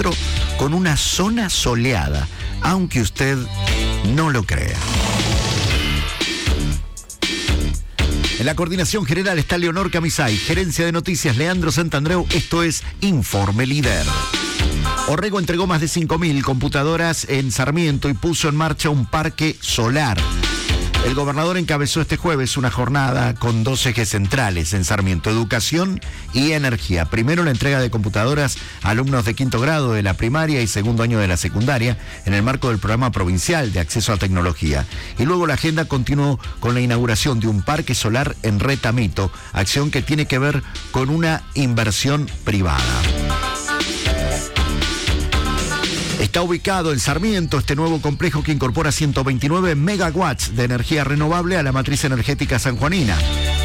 Castro con una zona soleada, aunque usted no lo crea. En la coordinación general está Leonor Camisay, gerencia de noticias Leandro Santandreu. Esto es Informe Líder. Orrego entregó más de 5.000 computadoras en Sarmiento y puso en marcha un parque solar. El gobernador encabezó este jueves una jornada con 2 ejes centrales en Sarmiento: educación y energía. Primero, la entrega de computadoras a alumnos de 5º grado de la primaria y 2º año de la secundaria en el marco del programa provincial de acceso a tecnología. Y luego la agenda continuó con la inauguración de un parque solar en Retamito, acción que tiene que ver con una inversión privada. Está ubicado en Sarmiento este nuevo complejo que incorpora 129 megawatts de energía renovable a la matriz energética sanjuanina.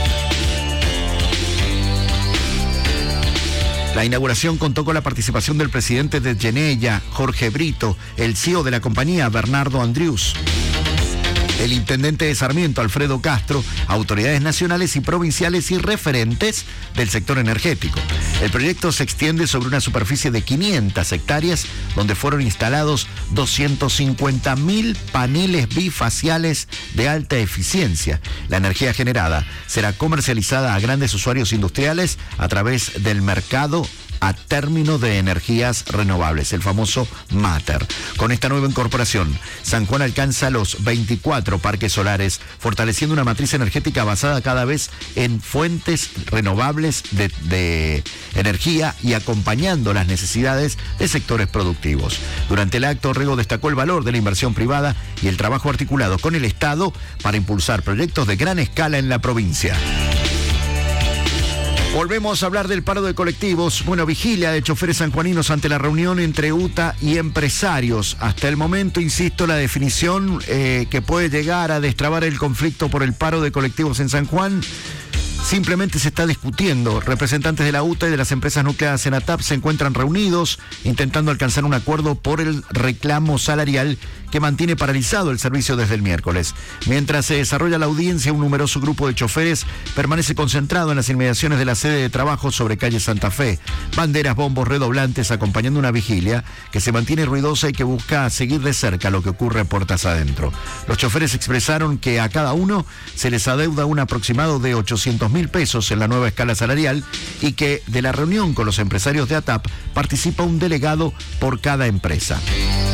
La inauguración contó con la participación del presidente de Geneya, Jorge Brito, el CEO de la compañía, Bernardo Andrius, el intendente de Sarmiento, Alfredo Castro, autoridades nacionales y provinciales y referentes del sector energético. El proyecto se extiende sobre una superficie de 500 hectáreas, donde fueron instalados 250.000 paneles bifaciales de alta eficiencia. La energía generada será comercializada a grandes usuarios industriales a través del mercado a término de energías renovables, el famoso MATER. Con esta nueva incorporación, San Juan alcanza los 24 parques solares, fortaleciendo una matriz energética basada cada vez en fuentes renovables de energía y acompañando las necesidades de sectores productivos. Durante el acto, Orrego destacó el valor de la inversión privada y el trabajo articulado con el Estado para impulsar proyectos de gran escala en la provincia. Volvemos a hablar del paro de colectivos. Vigilia de choferes sanjuaninos ante la reunión entre UTA y empresarios. Hasta el momento, insisto, la definición que puede llegar a destrabar el conflicto por el paro de colectivos en San Juan simplemente se está discutiendo. Representantes de la UTA y de las empresas nucleadas en ATAP se encuentran reunidos intentando alcanzar un acuerdo por el reclamo salarial que mantiene paralizado el servicio desde el miércoles. Mientras se desarrolla la audiencia, un numeroso grupo de choferes permanece concentrado en las inmediaciones de la sede de trabajo sobre calle Santa Fe. Banderas, bombos, redoblantes acompañando una vigilia que se mantiene ruidosa y que busca seguir de cerca lo que ocurre puertas adentro. Los choferes expresaron que a cada uno se les adeuda un aproximado de 800.000 pesos en la nueva escala salarial y que de la reunión con los empresarios de ATAP participa un delegado por cada empresa.